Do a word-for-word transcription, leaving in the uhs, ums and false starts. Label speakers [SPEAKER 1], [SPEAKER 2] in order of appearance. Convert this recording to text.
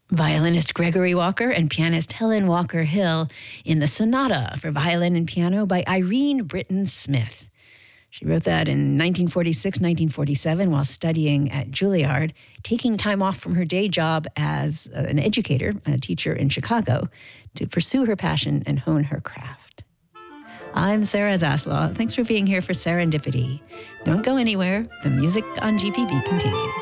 [SPEAKER 1] Violinist Gregory Walker and pianist Helen Walker Hill in the Sonata for Violin and Piano by Irene Britton Smith. She wrote that in nineteen forty-six, nineteen forty-seven while studying at Juilliard, taking time off from her day job as an educator, a teacher in Chicago, to pursue her passion and hone her craft. I'm Sarah Zaslaw. Thanks for being here for Serendipity. Don't go anywhere. The music on G P B continues.